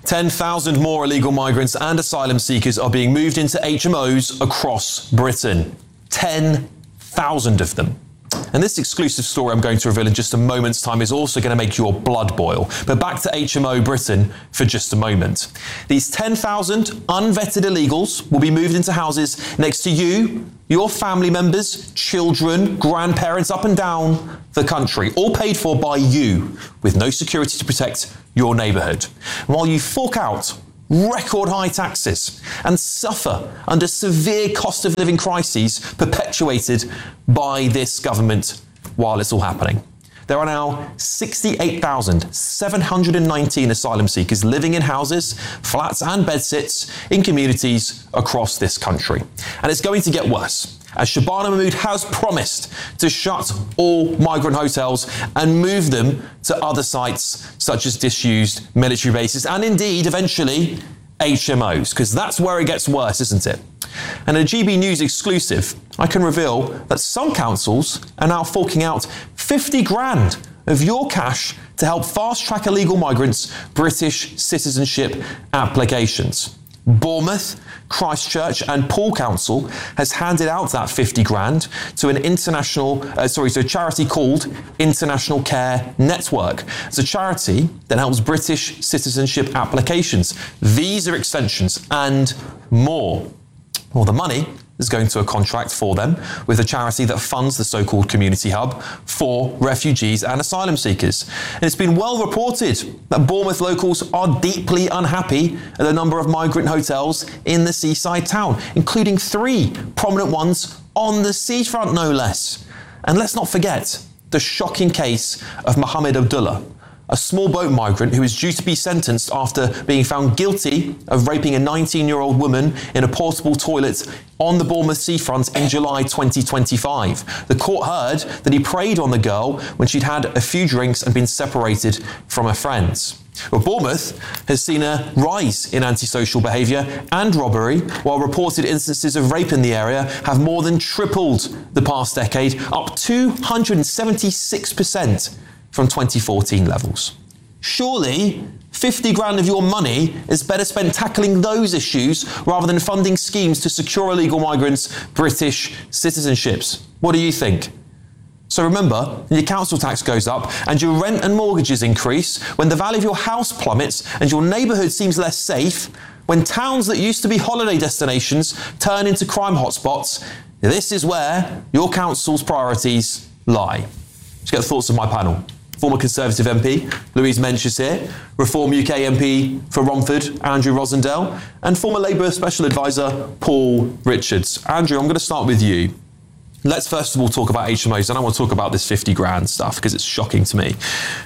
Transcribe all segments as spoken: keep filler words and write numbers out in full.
ten thousand more illegal migrants and asylum seekers are being moved into H M Os across Britain. ten thousand of them. And this exclusive story I'm going to reveal in just a moment's time is also going to make your blood boil. But back to H M O Britain for just a moment. These ten thousand unvetted illegals will be moved into houses next to you, your family members, children, grandparents, up and down the country, all paid for by you, with no security to protect your neighbourhood. While you fork out record high taxes and suffer under severe cost of living crises perpetuated by this government while it's all happening. There are now sixty-eight thousand seven hundred nineteen asylum seekers living in houses, flats and bedsits in communities across this country. And it's going to get worse, as Shabana Mahmood has promised to shut all migrant hotels and move them to other sites such as disused military bases and indeed eventually H M Os, because that's where it gets worse, isn't it? And in a G B News exclusive, I can reveal that some councils are now forking out fifty grand of your cash to help fast-track illegal migrants' British citizenship applications. Bournemouth, Christchurch and Poole Council has handed out that fifty grand to an international, uh, sorry, to a charity called International Care Network. It's a charity that helps British citizenship applications, visa extensions and more. Well, the money is going to a contract for them with a charity that funds the so-called community hub for refugees and asylum seekers. And it's been well reported that Bournemouth locals are deeply unhappy at the number of migrant hotels in the seaside town, including three prominent ones on the seafront, no less. And let's not forget the shocking case of Mohammed Abdullah, a small boat migrant who is due to be sentenced after being found guilty of raping a nineteen-year-old woman in a portable toilet on the Bournemouth seafront in July twenty twenty-five. The court heard that he preyed on the girl when she'd had a few drinks and been separated from her friends. Well, Bournemouth has seen a rise in antisocial behaviour and robbery, while reported instances of rape in the area have more than tripled the past decade, up two hundred seventy-six percent from twenty fourteen levels. Surely, fifty grand of your money is better spent tackling those issues rather than funding schemes to secure illegal migrants' British citizenships. What do you think? So remember, your council tax goes up and your rent and mortgages increase, when the value of your house plummets and your neighbourhood seems less safe, when towns that used to be holiday destinations turn into crime hotspots. This is where your council's priorities lie. Let's get the thoughts of my panel. Former Conservative M P, Louise Mensch is here, Reform U K M P for Romford, Andrew Rosendale, and former Labour Special Advisor, Paul Richards. Andrew, I'm going to start with you. Let's first of all talk about H M Os, and I want to talk about this fifty grand stuff because it's shocking to me.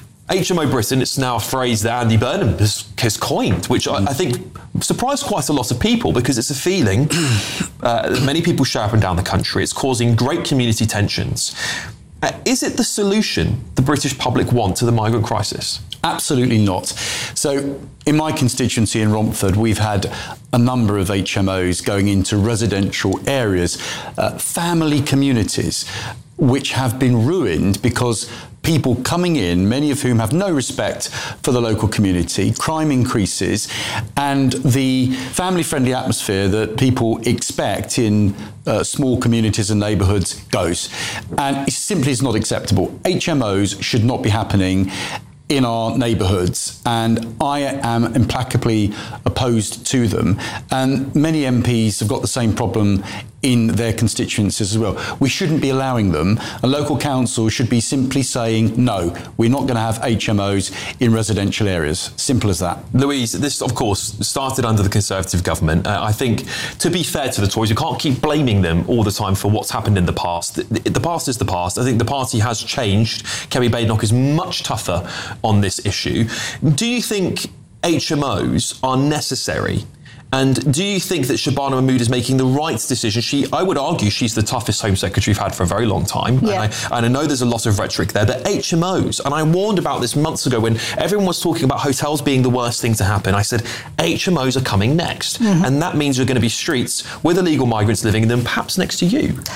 H M O Britain, it's now a phrase that Andy Burnham has, has coined, which I, I think surprised quite a lot of people because it's a feeling uh, that many people share up and down the country. It's causing great community tensions. Uh, is it the solution the British public want to the migrant crisis? Absolutely not. So in my constituency in Romford, we've had a number of H M Os going into residential areas, uh, family communities, which have been ruined because people coming in, many of whom have no respect for the local community, crime increases, and the family-friendly atmosphere that people expect in uh, small communities and neighbourhoods goes. And it simply is not acceptable. H M Os should not be happening in our neighbourhoods, and I am implacably opposed to them. And many M Ps have got the same problem in their constituencies as well. We shouldn't be allowing them. A local council should be simply saying, no, we're not going to have H M Os in residential areas. Simple as that. Louise, this, of course, started under the Conservative government. Uh, I think, to be fair to the Tories, you can't keep blaming them all the time for what's happened in the past. The, the, the past is the past. I think the party has changed. Kemi Badenoch is much tougher on this issue. Do you think H M Os are necessary? And do you think that Shabana Mahmood is making the right decision? She, I would argue she's the toughest Home Secretary we've had for a very long time. Yeah. And, I, and I know there's a lot of rhetoric there, but H M Os, and I warned about this months ago when everyone was talking about hotels being the worst thing to happen. I said, H M Os are coming next. Mm-hmm. And that means you're going to be streets with illegal migrants living in them, perhaps next to you.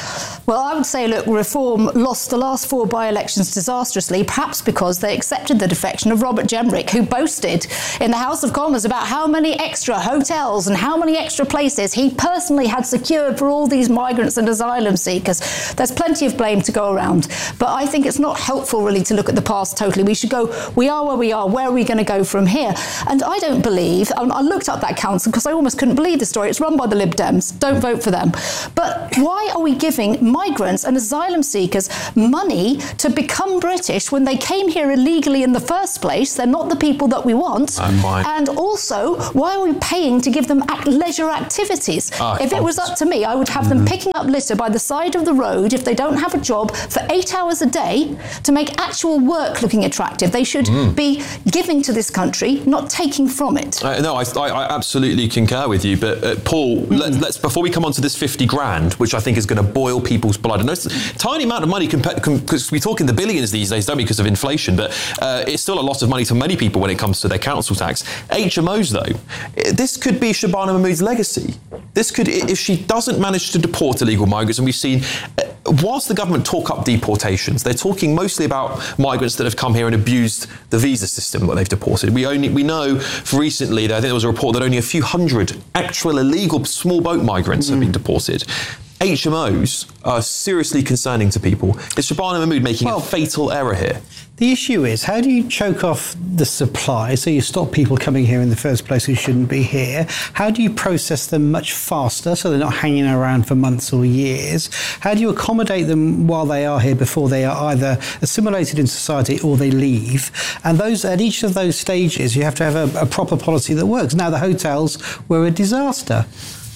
Well, I would say, look, Reform lost the last four by-elections disastrously, perhaps because they accepted the defection of Robert Jenrick, who boasted in the House of Commons about how many extra hotels and how many extra places he personally had secured for all these migrants and asylum seekers. There's plenty of blame to go around, but I think it's not helpful really to look at the past totally. We should go, we are where we are, where are we going to go from here? And I don't believe, I looked up that council because I almost couldn't believe the story. It's run by the Lib Dems. Don't vote for them. But why are we giving migrants and asylum seekers money to become British when they came here illegally in the first place? They're not the people that we want. I'm fine. And also, why are we paying to give them act- leisure activities? Oh, if it was up to me, I would have them picking up litter by the side of the road if they don't have a job for eight hours a day to make actual work looking attractive. They should mm. be giving to this country, not taking from it. Uh, no, I, I, I absolutely concur with you. But uh, Paul, mm. let, let's before we come on to this fifty grand, which I think is going to boil people's blood. I know it's a tiny amount of money because compa- com- we talk in the billions these days, don't we, because of inflation, but uh, it's still a lot of money to many people when it comes to their council tax. H M Os, though, this could be Shabana Mahmood's legacy. This could, if she doesn't manage to deport illegal migrants, and we've seen, uh, whilst the government talk up deportations, they're talking mostly about migrants that have come here and abused the visa system that they've deported. We only we know for recently, that I think there was a report that only a few hundred actual illegal small boat migrants mm. have been deported. H M Os are seriously concerning to people. Is Shabana Mahmood making well, a fatal error here? The issue is, how do you choke off the supply so you stop people coming here in the first place who shouldn't be here? How do you process them much faster so they're not hanging around for months or years? How do you accommodate them while they are here before they are either assimilated in society or they leave? And those at each of those stages, you have to have a, a proper policy that works. Now, the hotels were a disaster.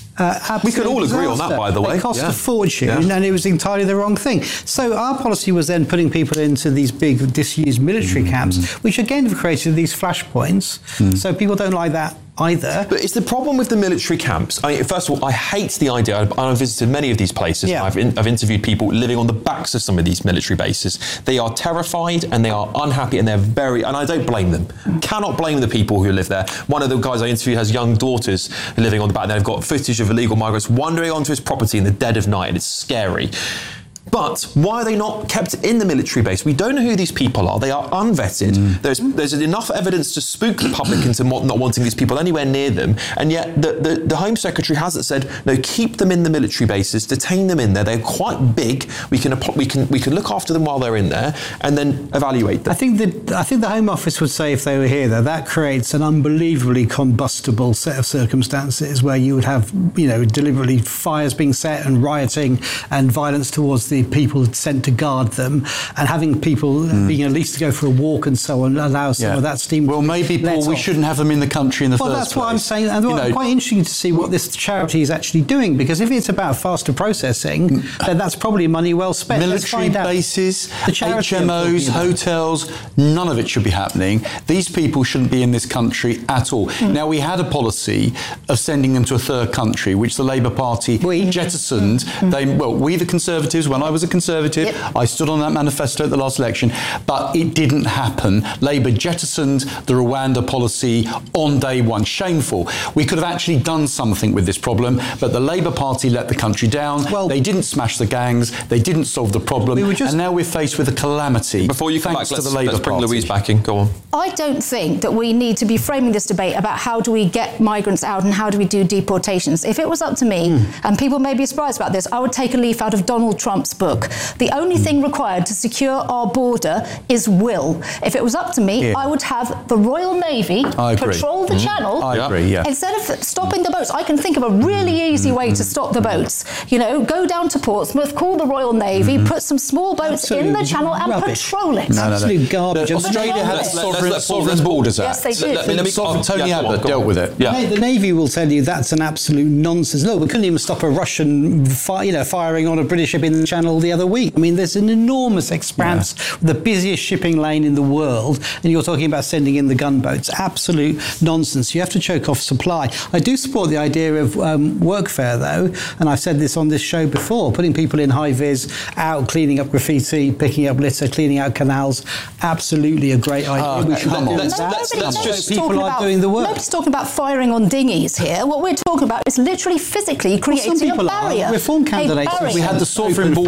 Uh, we could all agree disaster. on that, by the way. It cost yeah. a fortune, yeah. and it was entirely the wrong thing. So our policy was then putting people into these big disused military mm-hmm. camps, which again have created these flashpoints. Mm. So people don't like that either. But it's the problem with the military camps. I mean, first of all, I hate the idea. I've visited many of these places. Yeah. I've, in, I've interviewed people living on the backs of some of these military bases. They are terrified and they are unhappy and they're very, and I don't blame them. Mm. Cannot blame the people who live there. One of the guys I interviewed has young daughters living on the back, and they've got footage of illegal migrants wandering onto his property in the dead of night, and it's scary. But why are they not kept in the military base? We don't know who these people are. They are unvetted. Mm. There's there's enough evidence to spook the public into not wanting these people anywhere near them. And yet the, the, the Home Secretary hasn't said, no, keep them in the military bases, detain them in there. They're quite big. We can we can we can look after them while they're in there and then evaluate them. I think the I think the Home Office would say if they were here, though, that creates an unbelievably combustible set of circumstances where you would have, you know, deliberately fires being set and rioting and violence towards the people sent to guard them, and having people mm. being at least to go for a walk and so on allows some yeah. of that steam. Well, maybe, Paul, we off. shouldn't have them in the country in the well, first place. Well, that's what I'm saying. And well, quite interesting to see what this charity is actually doing, because if it's about faster processing, then that's probably money well spent. Military bases, H M Os, hotels, none of it should be happening. These people shouldn't be in this country at all. Mm. Now, we had a policy of sending them to a third country, which the Labour Party we. jettisoned. Mm. They, well, we the Conservatives, when I was a Conservative, yep. I stood on that manifesto at the last election, but it didn't happen. Labour jettisoned the Rwanda policy on day one. Shameful. We could have actually done something with this problem, but the Labour Party let the country down. Well, they didn't smash the gangs. They didn't solve the problem. We were just, and now we're faced with a calamity. Before you come back, let's, to the Labour let's bring Party. Louise back in. Go on. I don't think that we need to be framing this debate about how do we get migrants out and how do we do deportations. If it was up to me, mm. and people may be surprised about this, I would take a leaf out of Donald Trump's book. The only mm. thing required to secure our border is will. If it was up to me, yeah. I would have the Royal Navy patrol the mm. channel. I agree, yeah. Instead of stopping the boats, I can think of a really easy way to stop the boats. You know, go down to Portsmouth, call the Royal Navy, mm-hmm. put some small boats Absolute in the channel and rubbish. patrol it. No, no, no. Absolute garbage. The, Australia had sovereign, sovereign borders act. Yes, they did. Let me, let me, sovereign, Tony yeah, Abbott dealt with it. Yeah. The Navy will tell you that's an absolute nonsense. Look, we couldn't even stop a Russian fi- you know, firing on a British ship in the Channel the other week. I mean, there's an enormous expanse, yeah. the busiest shipping lane in the world, and you're talking about sending in the gunboats. Absolute nonsense. You have to choke off supply. I do support the idea of um, workfare, though, and I've said this on this show before, putting people in high-vis, out cleaning up graffiti, picking up litter, cleaning out canals. Absolutely a great idea. Oh, we should come on. Let's, no, let's, let's just people are about, doing the work. Nobody's talking about firing on dinghies here. What we're talking about is literally physically creating well, some people a barrier. Are. Reform candidates. We had the sovereign border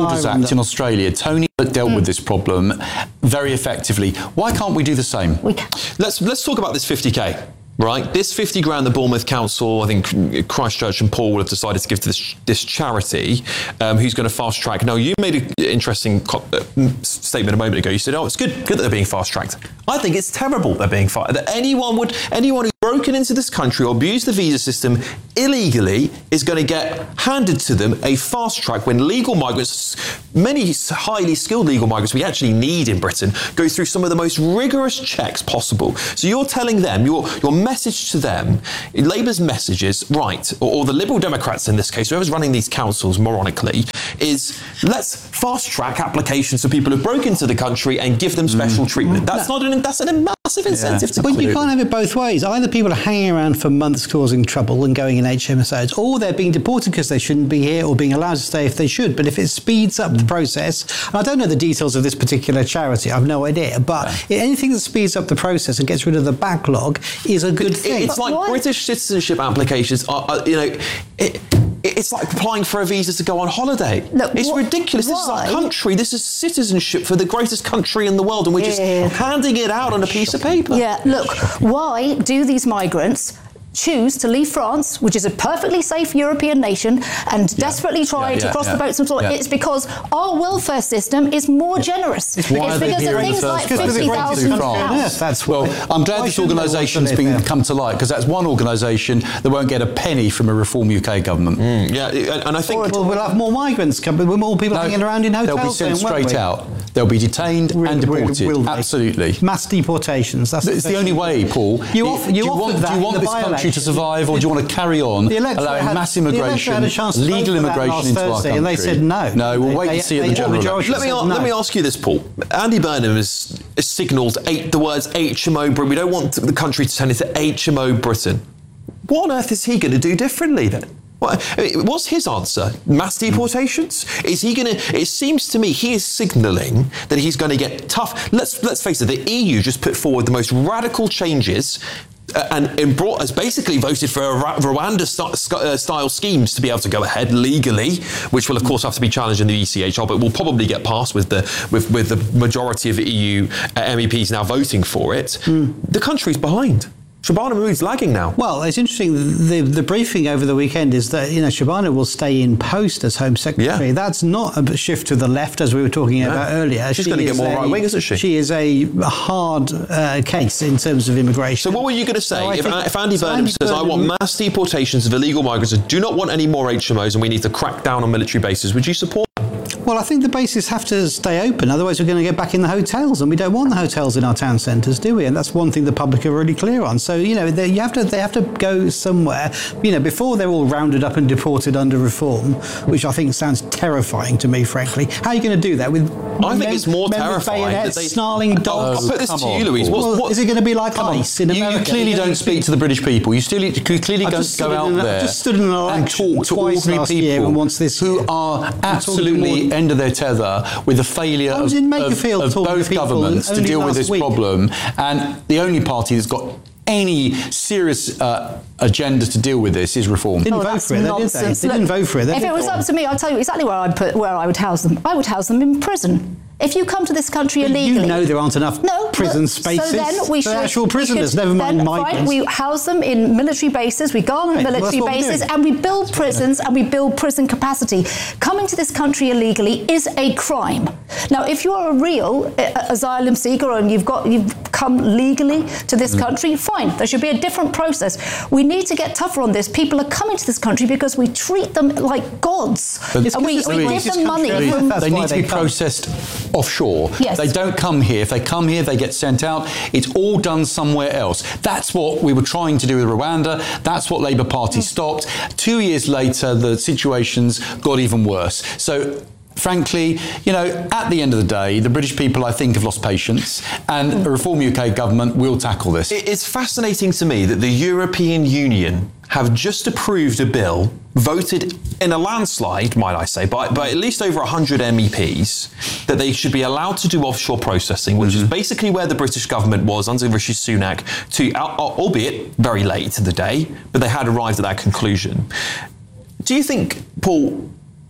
Builders fire on Act in them. Australia. Tony dealt Mm. with this problem very effectively. Why can't we do the same? We can. Let's let's talk about this fifty K. Right, this fifty grand the Bournemouth Council, I think Christchurch and Paul will have decided to give to this, this charity, um, who's going to fast track. Now, you made an interesting co- uh, statement a moment ago. You said, "Oh, it's good, good that they're being fast tracked." I think it's terrible they're being fast. That anyone would, anyone who's broken into this country or abused the visa system illegally is going to get handed to them a fast track when legal migrants, many highly skilled legal migrants we actually need in Britain, go through some of the most rigorous checks possible. So you're telling them your your message to them, Labour's message is, right, or, or the Liberal Democrats in this case, whoever's running these councils, moronically, is let's fast-track applications for people who've broken into the country and give them special mm. treatment. That's no. not an, that's a massive incentive yeah. to But do. you can't have it both ways. Either people are hanging around for months causing trouble and going in H M S Os, or they're being deported because they shouldn't be here or being allowed to stay if they should. But if it speeds up the process, and I don't know the details of this particular charity, I've no idea, but yeah. anything that speeds up the process and gets rid of the backlog is a good thing. It's like what? British citizenship applications are, are you know, it, it's like applying for a visa to go on holiday. Look, it's wh- ridiculous. why? This is our country. This is citizenship for the greatest country in the world, and we're Yeah. just handing it out on a piece of paper. Yeah, look, why do these migrants choose to leave France, which is a perfectly safe European nation, and yeah. desperately try yeah, to yeah, cross yeah. the boats and so on? Yeah. It's because our welfare system is more yeah. generous. It's, why it's are because they here of in the things first like place? fifty thousand pounds. That's well, I'm glad Why this shouldn't they organisation's want to live been there? come to light, because that's one organisation that won't get a penny from a Reform U K government. Mm, yeah, and I think Well, we'll have more migrants coming, with more people No, hanging around in hotels. they'll be sent then, won't straight we? out. They'll be detained Will- and will- deported. will they? Absolutely. Mass deportations. That's It's the only way, Paul. You Do off- you do you offered want, that do you in want the this country to by-election. survive, or do you want to carry on The electorate allowing had- mass the electorate immigration, had a chance to vote legal for that immigration last into our Thursday, country? and they said no. No, we'll They- wait they- to see at they- the the general majority election. Let me, said a- no. let me ask you this, Paul. Andy Burnham has, has signalled eight, the words H M O Britain. We don't want the country to turn into H M O Britain. What on earth is he going to do differently then? What, I mean, what's his answer? Mass deportations? Is he going to? It seems to me he is signalling that he's going to get tough. Let's let's face it. The E U just put forward the most radical changes. Uh, and, and brought has basically voted for a Ra- Rwanda st- st- uh, style schemes to be able to go ahead legally, which will of course have to be challenged in the E C H R, but will probably get passed with the with, with the majority of E U uh, M E Ps now voting for it. Mm. The country's behind. Shabana Mahmood's lagging now. Well, it's interesting. The the briefing over the weekend is that, you know, Shabana will stay in post as Home Secretary. Yeah. That's not a shift to the left, as we were talking No. about earlier. She's She going to get is more a- right wing, isn't she? She is a hard uh, case in terms of immigration. So what were you going to say So I if, think- if Andy so Burnham Andy says, I want Burnham- mass deportations of illegal migrants and do not want any more H M Os and we need to crack down on military bases, would you support? Well, I think the bases have to stay open. Otherwise, we're going to get back in the hotels, and we don't want the hotels in our town centres, do we? And that's one thing the public are really clear on. So, you know, they, you have to they have to go somewhere. You know, before they're all rounded up and deported under reform, which I think sounds terrifying to me, frankly. How are you going to do that with? I think it's more men with terrifying bayonets, that they- snarling dogs. I'll put this come to you, on, Louise. Paul. What's- Well, what- is it going to be like come on. ICE in You, you America? clearly You're don't gonna speak think- to the British people. You still you clearly I've don't just go stood out in an- there I've just stood in an and election talk to twice ordinary last year people and once this- who are absolutely more- end of their tether with the failure I of, was in of, Makerfield of talking to both people governments to only deal with last this week. problem. And the only party that's got any serious uh, agenda to deal with this is Reform. Didn't Oh, vote that's for it, though, did they? nonsense. They didn't Look, vote for it. They If did it was go up on. to me, I'll tell you exactly where I'd put where I would house them. I would house them in prison. If you come to this country illegally, You know there aren't enough no, prison but- spaces. So then we They're should actual we prisoners, should never mind then, migrants. Fine, we house them in military bases. We go on Right, well, military that's what we're bases doing. and we build prisons and we build prison capacity. Coming to this country illegally is a crime. Now, if you are a real uh, asylum seeker and you've got you've come legally to this country, fine. There should be a different process. We need to get tougher on this. People are coming to this country because we treat them like gods, But and we, it's we the give greatest them money. country on From, earth. That's they why need to they be come. processed offshore. Yes. They don't come here. If they come here, they get sent out. It's all done somewhere else. That's what we were trying to do with Rwanda. That's what Labour Party stopped. Two years later, the situations got even worse. So frankly, you know, at the end of the day, the British people, I think, have lost patience, and a Reform U K government will tackle this. It- It's fascinating to me that the European Union have just approved a bill, voted in a landslide, might I say, by, by at least over one hundred M E Ps, that they should be allowed to do offshore processing, which is basically where the British government was under Rishi Sunak, to, albeit very late in the day, but they had arrived at that conclusion. Do you think, Paul,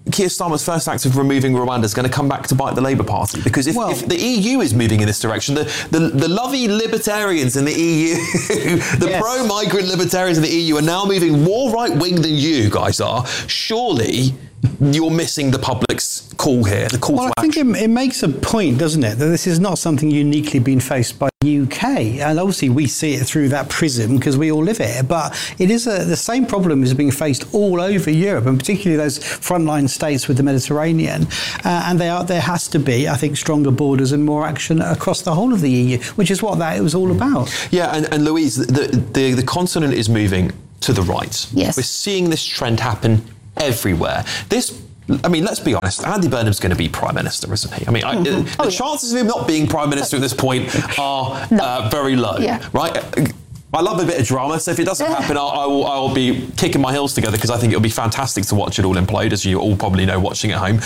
Keir Starmer's first act of removing Rwanda is going to come back to bite the Labour Party? Because if, Well- if the E U is moving in this direction, the, the, the lovely libertarians in the E U, the Yes. pro-migrant libertarians in the E U are now moving more right-wing than you guys are. Surely you're missing the public's call here, the call Well, to I think action. it, it makes a point, doesn't it, that this is not something uniquely being faced by the U K. And obviously we see it through that prism because we all live here. But it is a, the same problem is being faced all over Europe, and particularly those frontline states with the Mediterranean. Uh, and they are, there has to be, I think, stronger borders and more action across the whole of the E U, which is what that was all about. Yeah, and, and Louise, the, the, the continent is moving to the right. Yes. We're seeing this trend happen everywhere. This, I mean, let's be honest, Andy Burnham's going to be Prime Minister, isn't he? I mean, I, Mm-hmm. the Oh, yeah. chances of him not being Prime Minister at this point are No. uh, very low, Yeah. right? I love a bit of drama, so if it doesn't happen, I'll, I will, I will be kicking my heels together because I think it'll be fantastic to watch it all implode, as you all probably know watching at home.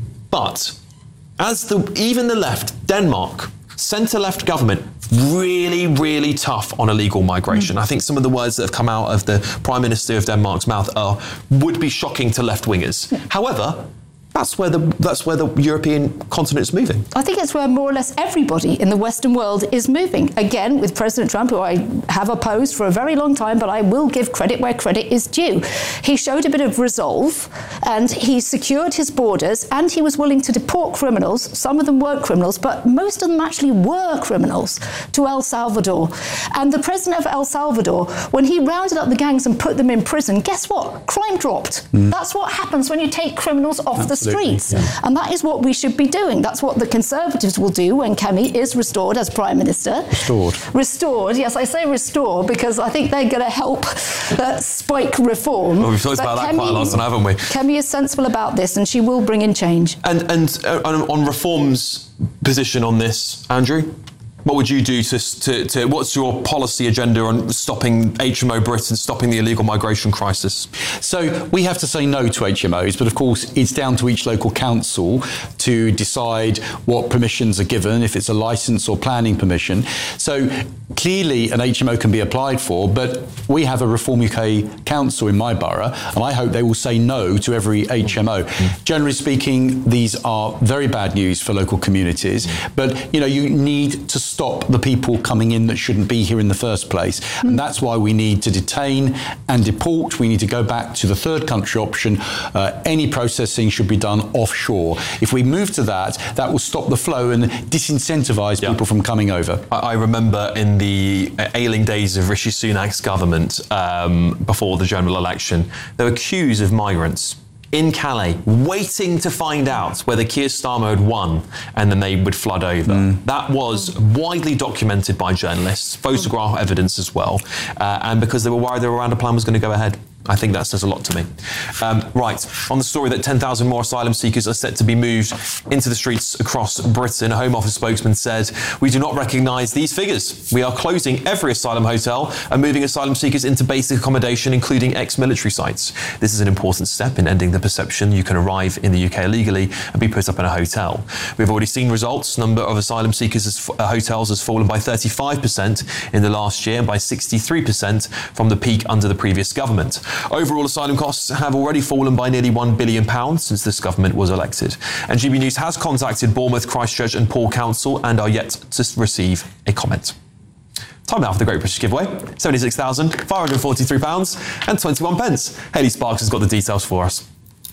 But as the even the left, Denmark, centre-left government, really, really tough on illegal migration. Mm. I think some of the words that have come out of the Prime Minister of Denmark's mouth are would be shocking to left-wingers. Yeah. However, that's where the that's where the European continent is moving. I think it's where more or less everybody in the Western world is moving. Again, with President Trump, who I have opposed for a very long time, but I will give credit where credit is due. He showed a bit of resolve, and he secured his borders, and he was willing to deport criminals. Some of them weren't criminals, but most of them actually were criminals, to El Salvador. And the president of El Salvador, when he rounded up the gangs and put them in prison, guess what? Crime dropped. Mm. That's what happens when you take criminals off Absolutely. the streets. Yeah. And that is what we should be doing. That's what the Conservatives will do when Kemi is restored as Prime Minister. Restored. Restored. Yes, I say restore because I think they're going to help uh, spike reform. Well, we've talked about that Kemi, quite a lot, haven't we? Kemi is sensible about this and she will bring in change. And, and uh, on Reform's position on this, Andrew? What would you do to, to, to, what's your policy agenda on stopping H M O Britain, stopping the illegal migration crisis? So we have to say no to H M Os, but of course it's down to each local council to decide what permissions are given, if it's a licence or planning permission. So clearly an H M O can be applied for, but we have a Reform U K council in my borough, and I hope they will say no to every H M O. Mm. Generally speaking, these are very bad news for local communities, but you know, you need to stop the people coming in that shouldn't be here in the first place. Mm. And that's why we need to detain and deport. We need to go back to the third country option. Uh, any processing should be done offshore. If we move to that, that will stop the flow and disincentivise yeah. people from coming over. I, I remember in the ailing days of Rishi Sunak's government um, before the general election, there were queues of migrants in Calais, waiting to find out whether Keir Starmer had won, and then they would flood over. Mm. That was widely documented by journalists, photograph evidence as well, uh, and because they were worried the Rwanda plan was going to go ahead. I think that says a lot to me. Um, right, on the story that ten thousand more asylum seekers are set to be moved into the streets across Britain, a Home Office spokesman said, "We do not recognise these figures. We are closing every asylum hotel and moving asylum seekers into basic accommodation, including ex-military sites. This is an important step in ending the perception you can arrive in the U K illegally and be put up in a hotel. We've already seen results. Number of asylum seekers as uh, hotels has fallen by thirty-five percent in the last year and by sixty-three percent from the peak under the previous government. Overall asylum costs have already fallen by nearly one billion pounds since this government was elected. And G B News has contacted Bournemouth, Christchurch and Poole Council and are yet to receive a comment. Time now for the Great British Giveaway. seventy-six thousand five hundred forty-three pounds and twenty-one pence. Hayley Sparks has got the details for us.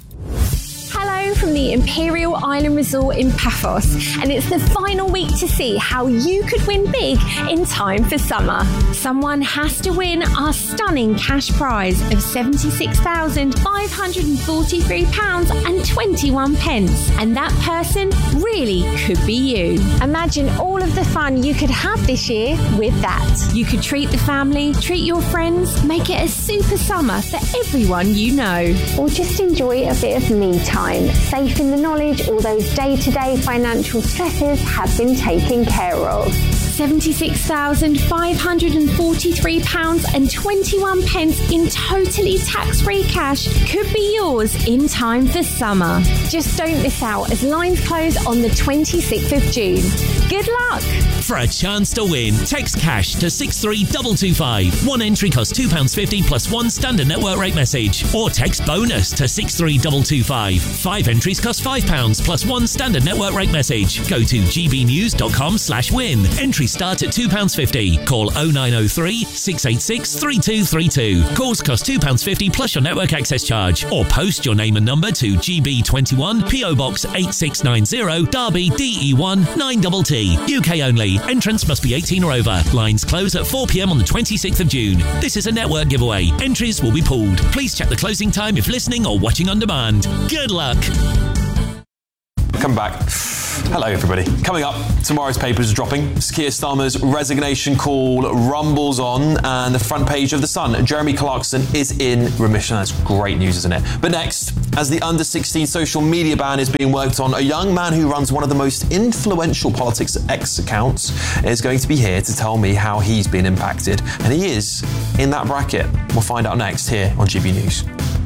Hello from the Imperial Island Resort in Paphos, and it's the final week to see how you could win big in time for summer. Someone has to win our stunning cash prize of seventy-six thousand five hundred forty-three pounds and twenty-one pence, and that person really could be you. Imagine all of the fun you could have this year with that. You could treat the family, treat your friends, make it a super summer for everyone you know. Or just enjoy a bit of me time, safe in the knowledge all those day-to-day financial stresses have been taken care of. seventy-six thousand five hundred forty-three pounds and twenty-one pence in totally tax-free cash could be yours in time for summer. Just don't miss out as lines close on the twenty-sixth of June. Good luck! For a chance to win, text cash to six three two two five. One entry costs two pounds fifty plus one standard network rate message. Or text bonus to six three two two five. Five entries cost five pounds plus one standard network rate message. Go to gbnews.com slash win. Entries start at two pounds fifty. Call oh nine oh three, six eight six, three two three two. Calls cost two pounds fifty plus your network access charge. Or post your name and number to G B twenty-one, P O Box eight six nine zero, Derby, D E one nine T T. U K only. Entrance must be eighteen or over. Lines close at four p m on the twenty-sixth of June. This is a network giveaway. Entries will be pooled. Please check the closing time if listening or watching on demand. Good luck. Come back. Hello, everybody. Coming up, tomorrow's papers are dropping. Keir Starmer's resignation call rumbles on, and the front page of The Sun. Jeremy Clarkson is in remission. That's great news, isn't it? But next, as the under sixteen social media ban is being worked on, a young man who runs one of the most influential politics X accounts is going to be here to tell me how he's been impacted. And he is in that bracket. We'll find out next here on G B News.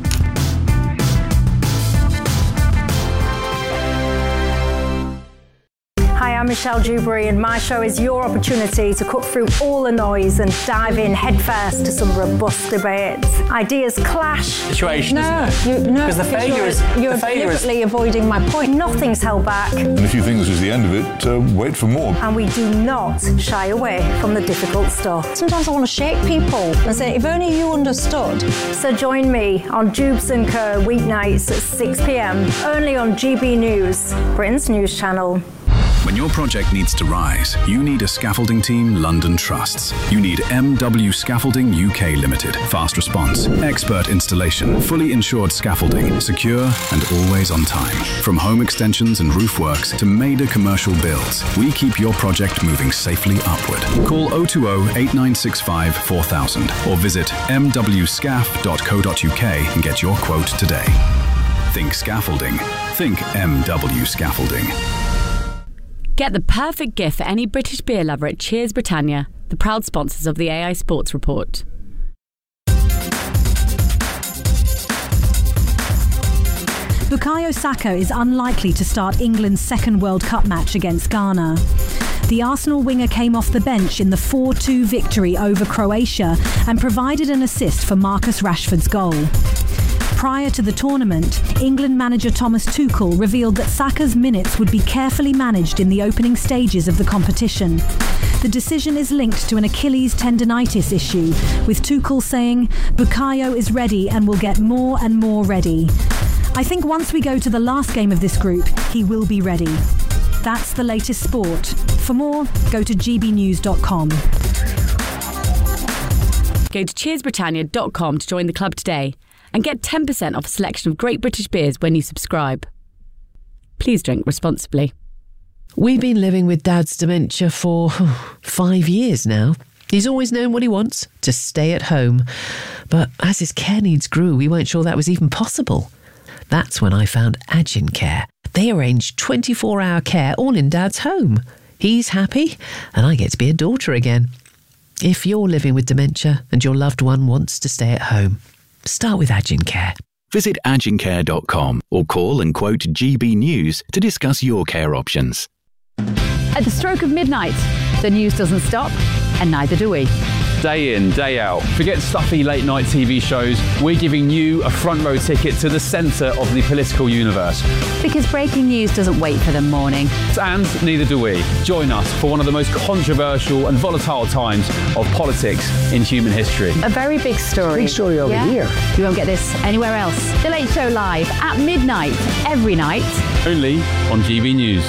Hi, I'm Michelle Dewberry, and my show is your opportunity to cut through all the noise and dive in headfirst to some robust debates. Ideas clash. Situation, no, isn't it? You, no, because the failure you're, is you're the failure deliberately is... avoiding my point. Nothing's held back. And if you think this is the end of it, uh, wait for more. And we do not shy away from the difficult stuff. Sometimes I want to shake people and say, if only you understood. So join me on Jubes and Co weeknights at six p m only on G B News, Britain's news channel. When your project needs to rise, you need a scaffolding team London trusts. You need M W Scaffolding U K Limited. Fast response, expert installation, fully insured scaffolding, secure and always on time. From home extensions and roof works to major commercial builds, we keep your project moving safely upward. Call oh two oh, eight nine six five, four thousand or visit m w scaff dot co dot u k and get your quote today. Think scaffolding. Think M W Scaffolding. Get the perfect gift for any British beer lover at Cheers Britannia, the proud sponsors of the A I Sports Report. Bukayo Saka is unlikely to start England's second World Cup match against Ghana. The Arsenal winger came off the bench in the four two victory over Croatia and provided an assist for Marcus Rashford's goal. Prior to the tournament, England manager Thomas Tuchel revealed that Saka's minutes would be carefully managed in the opening stages of the competition. The decision is linked to an Achilles tendonitis issue, with Tuchel saying, "Bukayo is ready and will get more and more ready. I think once we go to the last game of this group, he will be ready." That's the latest sport. For more, go to g b news dot com. Go to cheers britannia dot com to join the club today and get ten percent off a selection of great British beers when you subscribe. Please drink responsibly. We've been living with Dad's dementia for oh, five years now. He's always known what he wants, to stay at home. But as his care needs grew, we weren't sure that was even possible. That's when I found Agin Care. They arrange twenty-four hour care all in Dad's home. He's happy, and I get to be a daughter again. If you're living with dementia and your loved one wants to stay at home, start with Agin Care. Visit agin care dot com or call and quote G B News to discuss your care options. At the stroke of midnight, the news doesn't stop, and neither do we. Day in, day out. Forget stuffy late night T V shows. We're giving you a front row ticket to the centre of the political universe. Because breaking news doesn't wait for the morning. And neither do we. Join us for one of the most controversial and volatile times of politics in human history. A very big story. Big story over yeah? here. You won't get this anywhere else. The Late Show live at midnight every night. Only on G B News.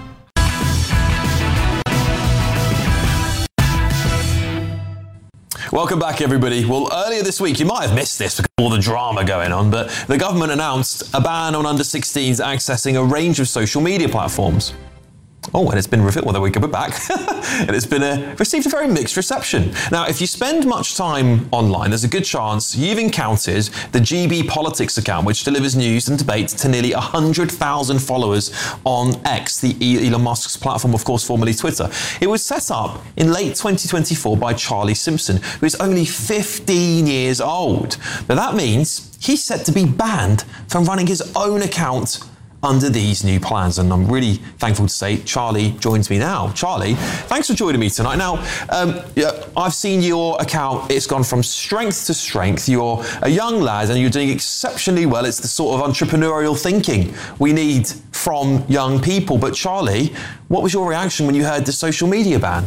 Welcome back, everybody. Well, earlier this week, you might have missed this because of all the drama going on, but the government announced a ban on under sixteens accessing a range of social media platforms. Oh, and it's been revealed, well, we go back, and it's been a, received a very mixed reception. Now, if you spend much time online, there's a good chance you've encountered the G B Politics account, which delivers news and debate to nearly one hundred thousand followers on X, the Elon Musk's platform, of course, formerly Twitter. It was set up in late twenty twenty-four by Charlie Simpson, who is only fifteen years old. But that means he's set to be banned from running his own account under these new plans. And I'm really thankful to say Charlie joins me now. Charlie, thanks for joining me tonight. Now, um, yeah, I've seen your account. It's gone from strength to strength. You're a young lad and you're doing exceptionally well. It's the sort of entrepreneurial thinking we need from young people. But Charlie, what was your reaction when you heard the social media ban?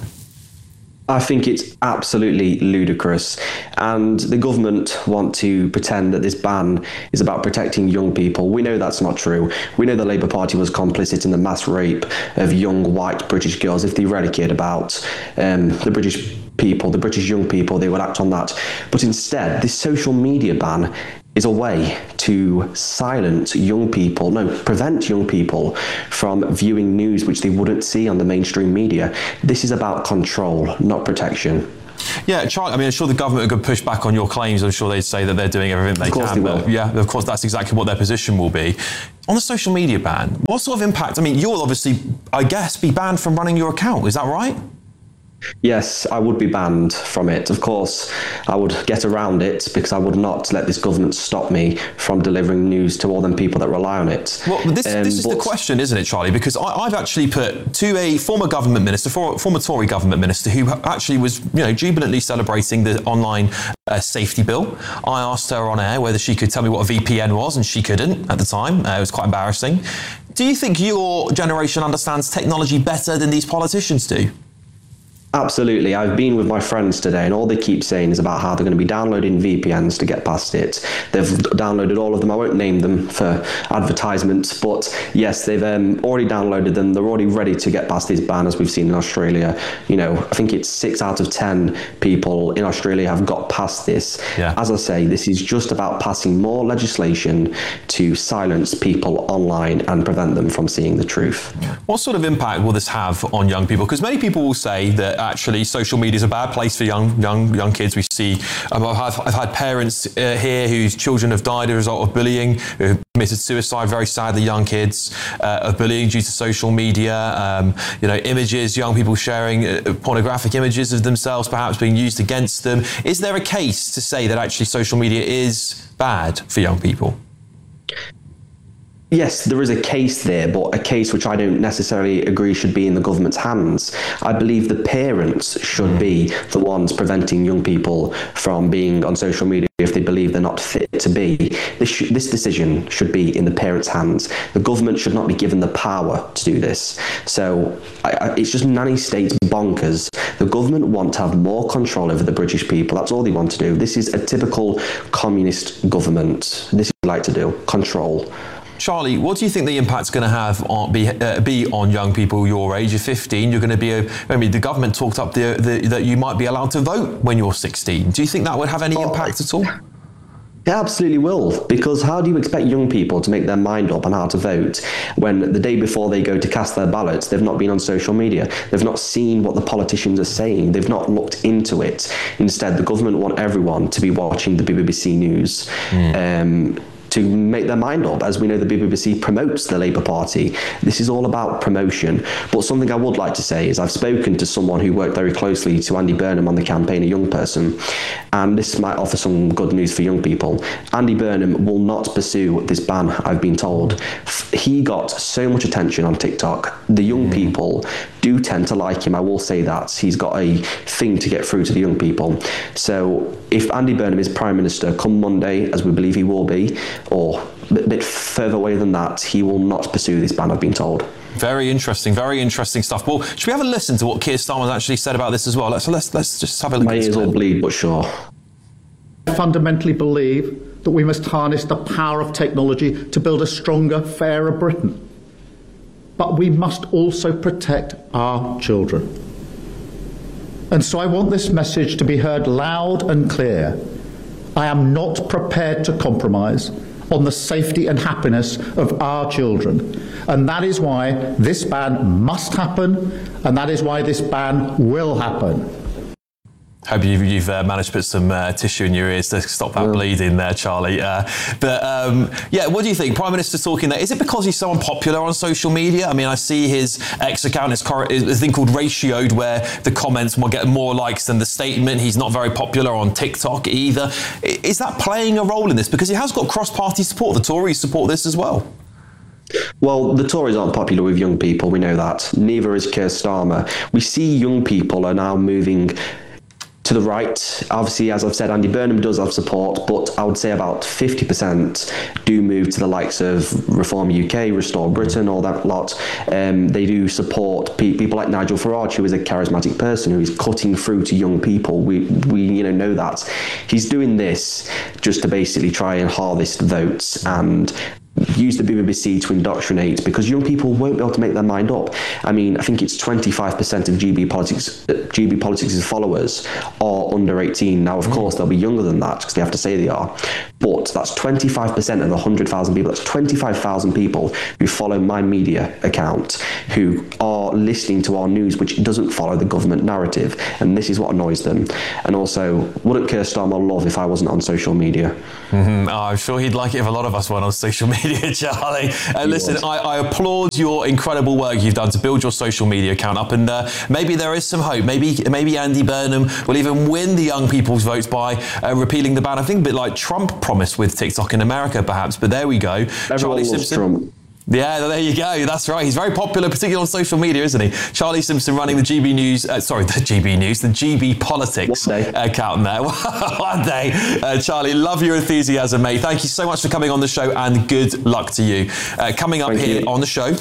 I think it's absolutely ludicrous, and the government want to pretend that this ban is about protecting young people. We know that's not true. We know the Labour Party was complicit in the mass rape of young white British girls. If they really cared about um, the British people, the British young people, they would act on that. But instead, this social media ban is a way to silence young people, no, prevent young people from viewing news which they wouldn't see on the mainstream media. This is about control, not protection. Yeah, Charlie, I mean, I'm sure the government could push back on your claims. I'm sure they'd say that they're doing everything they of course can. They will. But yeah, of course, that's exactly what their position will be. On the social media ban, what sort of impact? I mean, you'll obviously, I guess, be banned from running your account. Is that right? Yes, I would be banned from it. Of course, I would get around it because I would not let this government stop me from delivering news to all them people that rely on it. Well, this, um, this is the question, isn't it, Charlie? Because I, I've actually put to a former government minister, for, former Tory government minister, who actually was, you know, jubilantly celebrating the online uh, safety bill. I asked her on air whether she could tell me what a V P N was, and she couldn't at the time. Uh, it was quite embarrassing. Do you think your generation understands technology better than these politicians do? Absolutely. I've been with my friends today, and all they keep saying is about how they're going to be downloading V P Ns to get past it. They've downloaded all of them. I won't name them for advertisement, but yes, they've um, already downloaded them. They're already ready to get past this ban, as we've seen in Australia. You know, I think it's six out of ten people in Australia have got past this. Yeah. As I say, this is just about passing more legislation to silence people online and prevent them from seeing the truth. What sort of impact will this have on young people? Because many people will say that actually social media is a bad place for young young young kids. We see, um, I've, I've had parents uh, here whose children have died as a result of bullying, who have committed suicide, very sadly, young kids, uh, of bullying due to social media. Um, you know, images, young people sharing uh, pornographic images of themselves perhaps being used against them. Is there a case to say that actually social media is bad for young people? Yes, there is a case there, but a case which I don't necessarily agree should be in the government's hands. I believe the parents should be the ones preventing young people from being on social media if they believe they're not fit to be. This, sh- this decision should be in the parents' hands. The government should not be given the power to do this. So I, I, it's just nanny state bonkers. The government want to have more control over the British people. That's all they want to do. This is a typical communist government. This is what they like to do, control. Charlie, what do you think the impact's going to have on be, uh, be on young people your age? You're fifteen. You're going to be. A, I mean, the government talked up the, the, that you might be allowed to vote when you're sixteen. Do you think that would have any oh, impact at all? It absolutely will, because how do you expect young people to make their mind up on how to vote when the day before they go to cast their ballots, they've not been on social media, they've not seen what the politicians are saying, they've not looked into it. Instead, the government want everyone to be watching the B B C News. Mm. Um, to make their mind up. As we know, the B B C promotes the Labour Party. This is all about promotion. But something I would like to say is I've spoken to someone who worked very closely to Andy Burnham on the campaign, a young person, and this might offer some good news for young people. Andy Burnham will not pursue this ban, I've been told. He got so much attention on TikTok. The young mm. people do tend to like him, I will say that. He's got a thing to get through to the young people. So if Andy Burnham is Prime Minister come Monday, as we believe he will be, or a bit, bit further away than that, he will not pursue this ban, I've been told. Very interesting, very interesting stuff. Well, should we have a listen to what Keir Starmer actually said about this as well? Let's let's let's just have a look. My ears all bleed, but sure. I fundamentally believe that we must harness the power of technology to build a stronger, fairer Britain. But we must also protect our children. And so I want this message to be heard loud and clear. I am not prepared to compromise on the safety and happiness of our children. And that is why this ban must happen, and that is why this ban will happen. Hope you've, you've uh, managed to put some uh, tissue in your ears to stop that yeah. bleeding there, Charlie. Uh, but um, yeah, what do you think? Prime Minister talking there. Is it because he's so unpopular on social media? I mean, I see his X account is cor- is a thing called Ratioed, where the comments will get more likes than the statement. He's not very popular on TikTok either. Is that playing a role in this? Because he has got cross-party support. The Tories support this as well. Well, the Tories aren't popular with young people, we know that. Neither is Keir Starmer. We see young people are now moving to the right. Obviously, as I've said, Andy Burnham does have support, but I would say about fifty percent do move to the likes of Reform U K, Restore Britain, all that lot. Um, they do support pe- people like Nigel Farage, who is a charismatic person who is cutting through to young people. We, we you know, know that. He's doing this just to basically try and harvest votes and use the B B C to indoctrinate, because young people won't be able to make their mind up. I mean, I think it's twenty-five percent of G B Politics, uh, G B Politics' followers are under eighteen. Now, of course, they'll be younger than that because they have to say they are. But that's twenty-five percent of the one hundred thousand people. That's twenty-five thousand people who follow my media account, who are listening to our news, which doesn't follow the government narrative. And this is what annoys them. And also, wouldn't Keir Starmer love if I wasn't on social media? Mm-hmm. Oh, I'm sure he'd like it if a lot of us weren't on social media, Charlie. Uh, listen, I, I applaud your incredible work you've done to build your social media account up, and uh, maybe there is some hope. Maybe maybe Andy Burnham will even win the young people's votes by uh, repealing the ban. I think a bit like Trump promised with TikTok in America, perhaps. But there we go. Everyone Charlie loves Simpson. Trump. Yeah, there you go. That's right. He's very popular, particularly on social media, isn't he? Charlie Simpson running the G B News, uh, sorry, the G B News, the G B Politics account there. One day. Uh, Charlie, love your enthusiasm, mate. Thank you so much for coming on the show, and good luck to you. Uh, coming up Thank here you. on the show.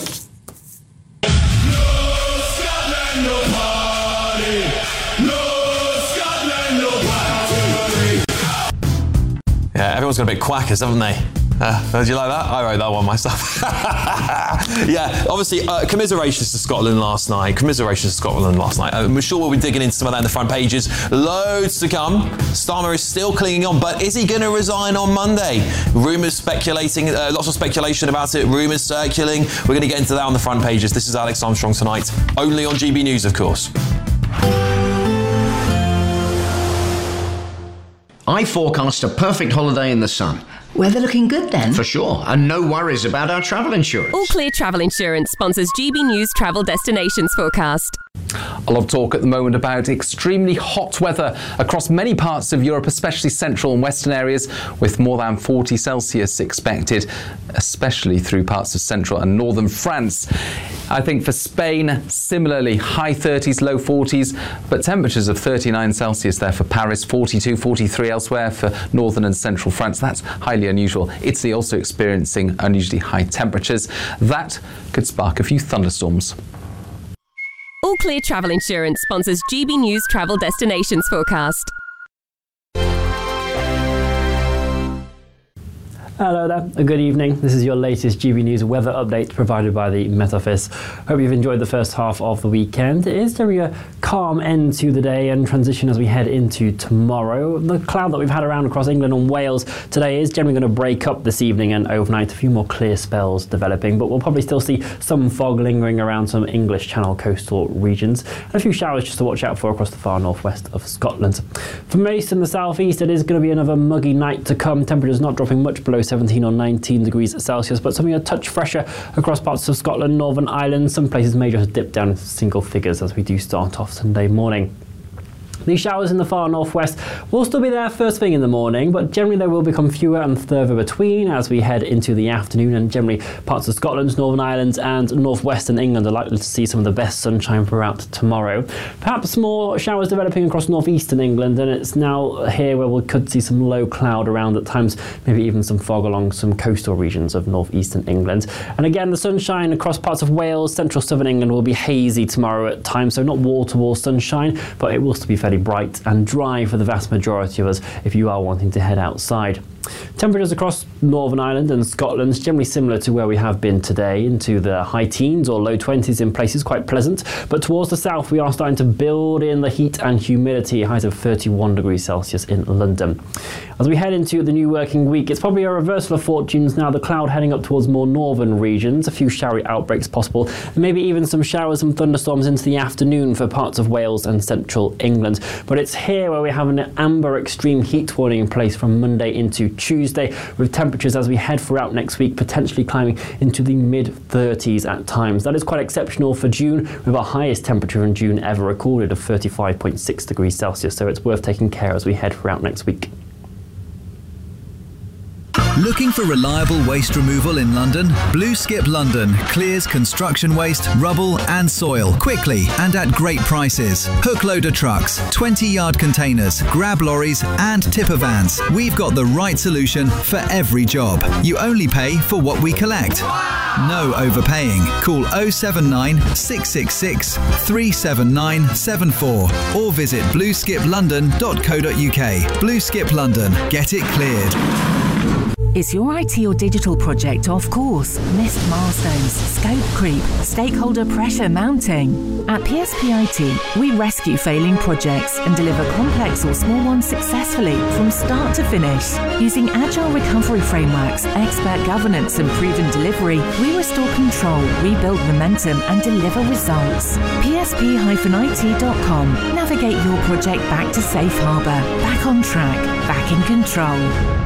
Yeah, everyone's got a bit quackers, haven't they? Uh, do you like that? I wrote that one myself. Yeah, obviously, uh, commiserations to Scotland last night. Commiserations to Scotland last night. Uh, we're sure we'll be digging into some of that in the front pages. Loads to come. Starmer is still clinging on, but is he going to resign on Monday? Rumours speculating, uh, lots of speculation about it. Rumours circulating. We're going to get into that on the front pages. This is Alex Armstrong Tonight, only on G B News, of course. I forecast a perfect holiday in the sun. Weather looking good then? For sure, and no worries about our travel insurance. All Clear Travel Insurance sponsors G B News Travel Destinations Forecast. A lot of talk at the moment about extremely hot weather across many parts of Europe, especially central and western areas, with more than forty Celsius expected, especially through parts of central and northern France. I think for Spain, similarly, high thirties, low forties, but temperatures of thirty-nine Celsius there for Paris, forty-two, forty-three elsewhere for northern and central France. That's highly unusual. Italy also experiencing unusually high temperatures. That could spark a few thunderstorms. All Clear Travel Insurance sponsors G B News Travel Destinations Forecast. Hello there, a good evening. This is your latest G B News weather update provided by the Met Office. Hope you've enjoyed the first half of the weekend. It is generally a calm end to the day and transition as we head into tomorrow. The cloud that we've had around across England and Wales today is generally going to break up this evening and overnight. A few more clear spells developing, but we'll probably still see some fog lingering around some English Channel coastal regions and a few showers just to watch out for across the far northwest of Scotland. For most in the southeast, it is going to be another muggy night to come. Temperatures not dropping much below seventeen or nineteen degrees Celsius, but something a touch fresher across parts of Scotland, Northern Ireland. Some places may just dip down into single figures as we do start off Sunday morning. These showers in the far northwest will still be there first thing in the morning, but generally they will become fewer and further between as we head into the afternoon, and generally parts of Scotland, Northern Ireland and northwestern England are likely to see some of the best sunshine throughout tomorrow. Perhaps more showers developing across northeastern England, and it's now here where we could see some low cloud around at times, maybe even some fog along some coastal regions of northeastern England. And again, the sunshine across parts of Wales, central southern England will be hazy tomorrow at times, so not wall-to-wall sunshine, but it will still be fairly bright and dry for the vast majority of us if you are wanting to head outside. Temperatures across Northern Ireland and Scotland generally similar to where we have been today, into the high teens or low twenties in places, quite pleasant. But towards the south we are starting to build in the heat and humidity, highs of thirty-one degrees Celsius in London. As we head into the new working week, it's probably a reversal of fortunes now, the cloud heading up towards more northern regions, a few showery outbreaks possible, and maybe even some showers and thunderstorms into the afternoon for parts of Wales and central England. But it's here where we have an amber extreme heat warning in place from Monday into Tuesday, with temperatures as we head throughout next week potentially climbing into the mid thirties at times. That is quite exceptional for June, with our highest temperature in June ever recorded of thirty-five point six degrees Celsius, so it's worth taking care as we head throughout next week. Looking for reliable waste removal in London? Blue Skip London clears construction waste, rubble and soil quickly and at great prices. Hook loader trucks, twenty yard containers, grab lorries and tipper vans. We've got the right solution for every job. You only pay for what we collect. No overpaying. Call oh seven nine, six six six, three seven nine seven four or visit blue skip london dot co dot uk. Blue Skip London. Get it cleared. Is your I T or digital project off course? Missed milestones, scope creep, stakeholder pressure mounting? At P S P I T, we rescue failing projects and deliver complex or small ones successfully from start to finish. Using agile recovery frameworks, expert governance and proven delivery, we restore control, rebuild momentum and deliver results. P S P I T dot com. Navigate your project back to safe harbour, back on track, back in control.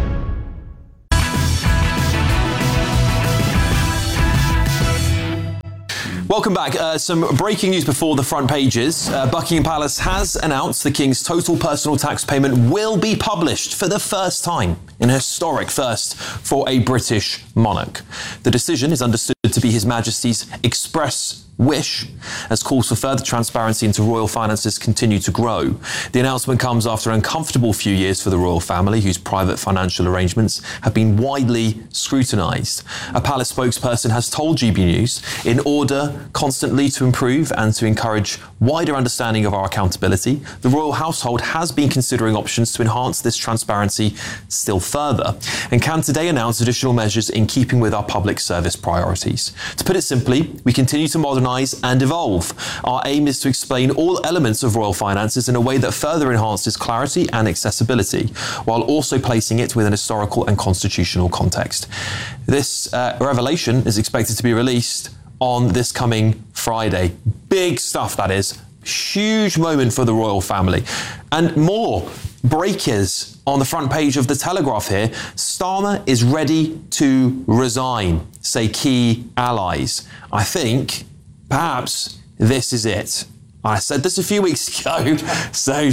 Welcome back. Uh, some breaking news before the front pages. Uh, Buckingham Palace has announced the King's total personal tax payment will be published for the first time, an historic first for a British monarch. The decision is understood to be His Majesty's express wish as calls for further transparency into royal finances continue to grow. The announcement comes after an uncomfortable few years for the royal family, whose private financial arrangements have been widely scrutinised. A palace spokesperson has told G B News, in order constantly to improve and to encourage wider understanding of our accountability, the royal household has been considering options to enhance this transparency still further and can today announce additional measures in keeping with our public service priorities. To put it simply, we continue to modernise and evolve. Our aim is to explain all elements of royal finances in a way that further enhances clarity and accessibility, while also placing it within historical and constitutional context. This uh, revelation is expected to be released on this coming Friday. Big stuff, that is. Huge moment for the royal family. And more breakers on the front page of the Telegraph here. Starmer is ready to resign, say key allies. I think perhaps this is it. I said this a few weeks ago, so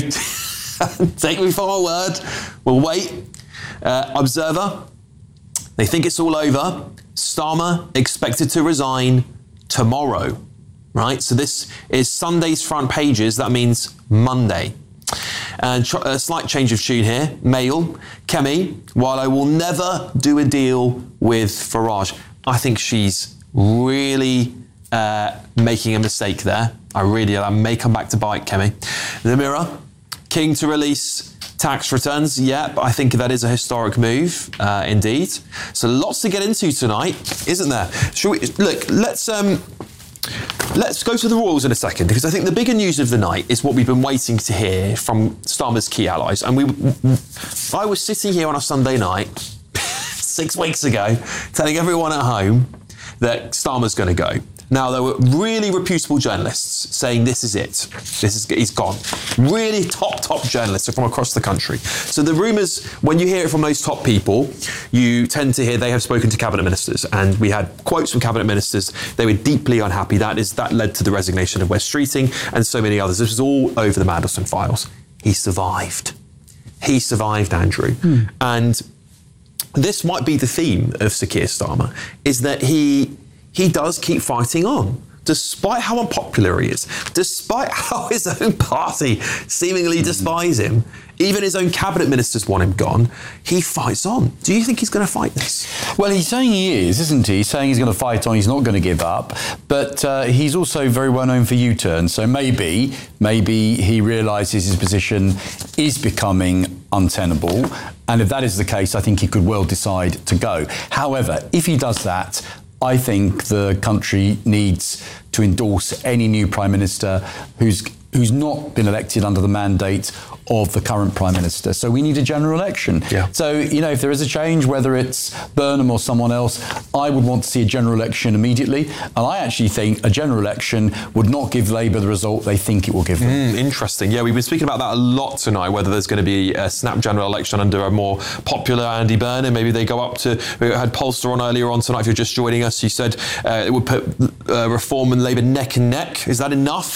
take me for my word. We'll wait. Uh, Observer, they think it's all over. Starmer expected to resign tomorrow, right? So this is Sunday's front pages. That means Monday. And tr- a slight change of tune here. Mail, Kemi, while I will never do a deal with Farage, I think she's really uh, making a mistake there. I really, I may come back to bite Kemi. The Mirror, King to release tax returns. Yep, I think that is a historic move, uh, indeed. So lots to get into tonight, isn't there? Shall we, look, let's... Um, Let's go to the Royals in a second, because I think the bigger news of the night is what we've been waiting to hear from Starmer's key allies. And we, I was sitting here on a Sunday night six weeks ago telling everyone at home that Starmer's going to go. Now, there were really reputable journalists saying this is it. This is he's gone. Really top, top journalists from across the country. So the rumours, when you hear it from those top people, you tend to hear they have spoken to cabinet ministers. And we had quotes from cabinet ministers. They were deeply unhappy. That is that led to the resignation of Wes Streeting and so many others. This was all over the Mandelson files. He survived. He survived, Andrew. Hmm. And this might be the theme of Sir Keir Starmer, is that he... He does keep fighting on, despite how unpopular he is, despite how his own party seemingly despise him. Even his own cabinet ministers want him gone. He fights on. Do you think he's going to fight this? Well, he's saying he is, isn't he? He's saying he's going to fight on. He's not going to give up. But uh, he's also very well known for U-turns. So maybe, maybe he realises his position is becoming untenable. And if that is the case, I think he could well decide to go. However, if he does that, I think the country needs to endorse any new Prime Minister who's who's not been elected under the mandate of the current Prime Minister. So we need a general election. Yeah. So, you know, if there is a change, whether it's Burnham or someone else, I would want to see a general election immediately. And I actually think a general election would not give Labour the result they think it will give them. Mm, interesting. Yeah, we've been speaking about that a lot tonight, whether there's going to be a snap general election under a more popular Andy Burnham. Maybe they go up to, we had Polster on earlier on tonight. If you're just joining us, you said uh, it would put uh, Reform and Labour neck and neck. Is that enough?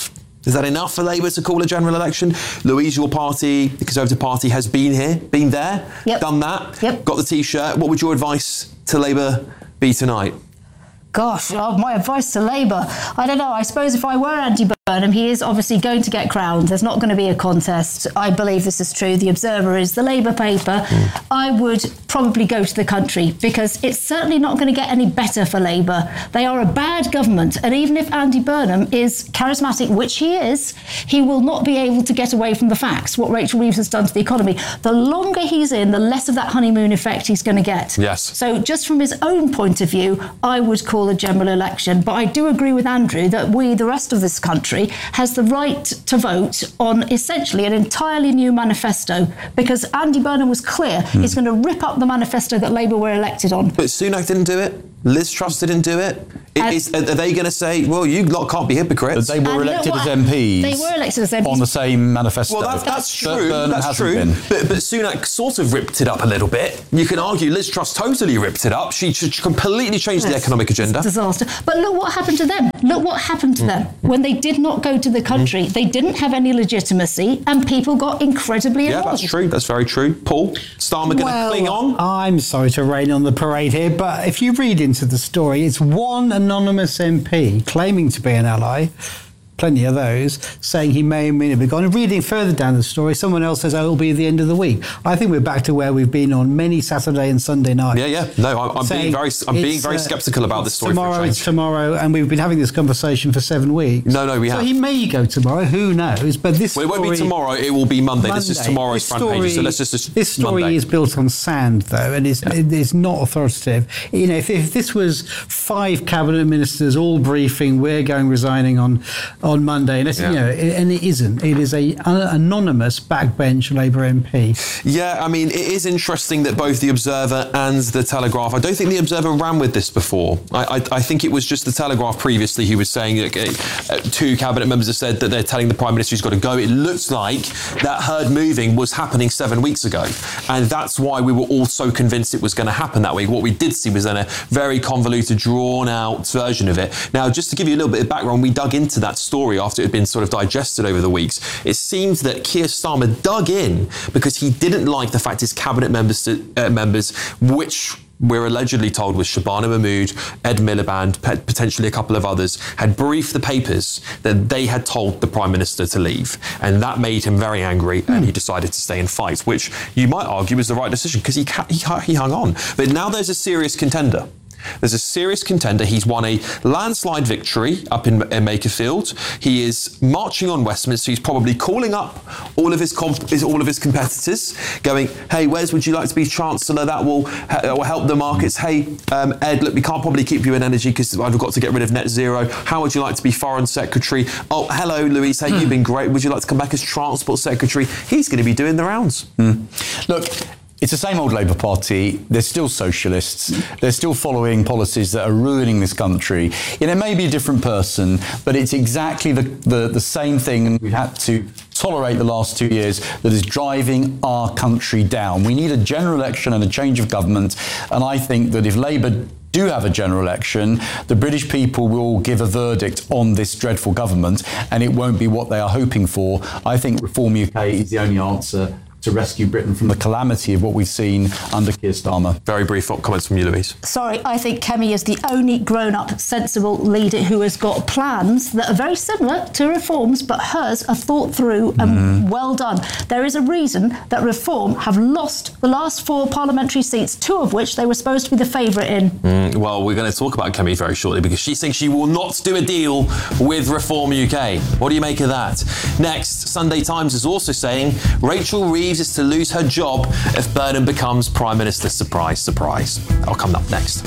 Is that enough for Labour to call a general election? Louise, your party, the Conservative Party, has been here, been there, yep. done that, yep. got the T-shirt. What would your advice to Labour be tonight? Gosh, oh, my advice to Labour. I don't know. I suppose if I were Andy Burnham, he is obviously going to get crowned. There's not going to be a contest. I believe this is true. The Observer is the Labour paper. Mm. I would probably go to the country because it's certainly not going to get any better for Labour. They are a bad government. And even if Andy Burnham is charismatic, which he is, he will not be able to get away from the facts, what Rachel Reeves has done to the economy. The longer he's in, the less of that honeymoon effect he's going to get. Yes. So just from his own point of view, I would call a general election. But I do agree with Andrew that we, the rest of this country, has the right to vote on essentially an entirely new manifesto because Andy Burnham was clear mm. he's going to rip up the manifesto that Labour were elected on. But Sunak didn't do it. Liz Truss didn't do it. It is, are they going to say, well, you lot can't be hypocrites? But they were elected as M Ps. They were elected as M Ps. On the same manifesto. Well, that's, that's But true. Burnham That's hasn't true. been. But, but Sunak sort of ripped it up a little bit. You can argue Liz Truss totally ripped it up. She, she completely changed Yes. the economic agenda. Disaster. But look what happened to them. Look what happened to mm. them. When they did not go to the country, mm. they didn't have any legitimacy and people got incredibly Yeah, involved. that's true. That's very true. Paul, Starmer going to well, cling on? I'm sorry to rain on the parade here, but if you read into the story, it's one anonymous M P claiming to be an ally, plenty of those, saying he may or may not be gone. And reading further down the story, someone else says, oh, it'll be the end of the week. I think we're back to where we've been on many Saturday and Sunday nights. Yeah, yeah. No, I'm, I'm being very, I'm being very uh, sceptical about this story. Tomorrow, for a change. it's tomorrow, and we've been having this conversation for seven weeks. No, no, we so have. So he may go tomorrow, who knows? But this well, it story, won't be tomorrow, it will be Monday. Monday. This is tomorrow's this front story, page, so let's just... just this story Monday. is built on sand, though, and it's, yeah. it, it's not authoritative. You know, if, if this was five cabinet ministers all briefing, we're going resigning on, on Monday, and it's, yeah. you know, it, and it isn't. It is a an anonymous backbench Labour M P. Yeah, I mean, it is interesting that both the Observer and the Telegraph, I don't think the Observer ran with this before. I, I, I think it was just the Telegraph previously who was saying that uh, two cabinet members have said that they're telling the Prime Minister he's got to go. It looks like that herd moving was happening seven weeks ago. And that's why we were all so convinced it was going to happen that way. What we did see was then a very convoluted, drawn out version of it. Now, just to give you a little bit of background, we dug into that story after it had been sort of digested over the weeks. It seems that Keir Starmer dug in because he didn't like the fact his cabinet members, uh, members which we're allegedly told was Shabana Mahmood, Ed Miliband, potentially a couple of others, had briefed the papers that they had told the Prime Minister to leave. And that made him very angry mm. and he decided to stay and fight, which you might argue was the right decision because he, he, he hung on. But now there's a serious contender. There's a serious contender. He's won a landslide victory up in, in Makerfield. He is marching on Westminster. He's probably calling up all of his comp- all of his competitors, going, "Hey, Wes, would you like to be Chancellor? That will, ha- will help the markets. Hey, um, Ed, look, we can't probably keep you in energy because I've got to get rid of net zero. How would you like to be Foreign Secretary? Oh, hello, Louise. Hey, you've been great. Would you like to come back as Transport Secretary?" He's going to be doing the rounds. Mm. Look. It's the same old Labour Party. They're still socialists. They're still following policies that are ruining this country. You know, it may be a different person, but it's exactly the, the, the same thing we've had to tolerate the last two years that is driving our country down. We need a general election and a change of government. And I think that if Labour do have a general election, the British people will give a verdict on this dreadful government, and it won't be what they are hoping for. I think Reform U K is the only answer to rescue Britain from the calamity of what we've seen under Keir Starmer. Very brief comments from you, Louise. Sorry, I think Kemi is the only grown-up, sensible leader who has got plans that are very similar to Reform's, but hers are thought through and mm. well done. There is a reason that Reform have lost the last four parliamentary seats, two of which they were supposed to be the favourite in. Mm, well, we're going to talk about Kemi very shortly because she thinks she will not do a deal with Reform U K. What do you make of that? Next, Sunday Times is also saying Rachel Reeves is to lose her job if Burnham becomes Prime Minister. Surprise, surprise. I'll come up next.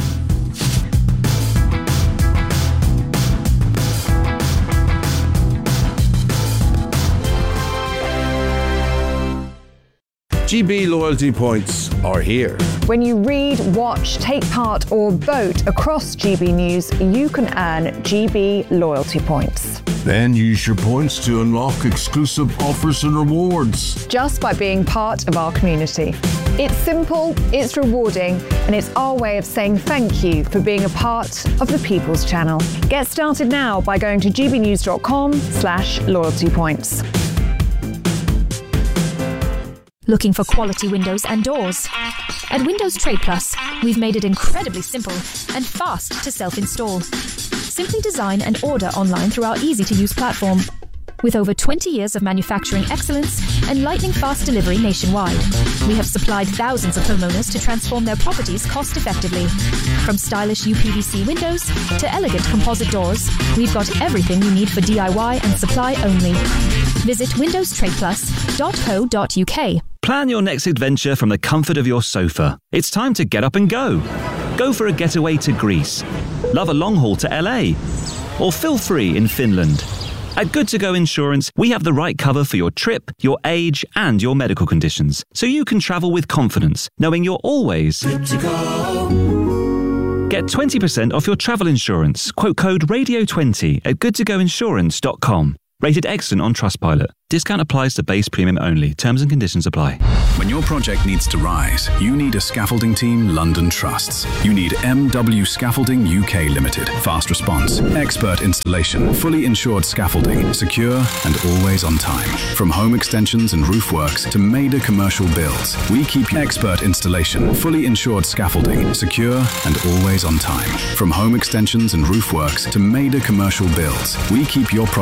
G B loyalty points are here. When you read, watch, take part or vote across G B News, you can earn G B loyalty points. Then use your points to unlock exclusive offers and rewards. Just by being part of our community. It's simple, it's rewarding, and it's our way of saying thank you for being a part of the People's Channel. Get started now by going to gbnews.com slash loyalty points. Looking for quality windows and doors? At Windows Trade Plus, we've made it incredibly simple and fast to self-install. Simply design and order online through our easy-to-use platform. With over twenty years of manufacturing excellence and lightning-fast delivery nationwide, we have supplied thousands of homeowners to transform their properties cost-effectively. From stylish U P V C windows to elegant composite doors, we've got everything you need for D I Y and supply only. Visit windows trade plus dot co dot U K. Plan your next adventure from the comfort of your sofa. It's time to get up and go. Go for a getaway to Greece. Love a long haul to L A. Or feel free in Finland. At Good To Go Insurance, we have the right cover for your trip, your age, and your medical conditions, so you can travel with confidence, knowing you're always good to go. Get twenty percent off your travel insurance. Quote code radio twenty at good to go insurance dot com. Rated excellent on Trustpilot. Discount applies to base premium only. Terms and conditions apply. When your project needs to rise, you need a scaffolding team London trusts. You need M W Scaffolding U K Limited. Fast response, expert installation, fully insured scaffolding, secure and always on time. From home extensions and roof works to major commercial builds, we keep you expert installation, fully insured scaffolding, secure and always on time. From home extensions and roof works to major commercial builds, we keep your project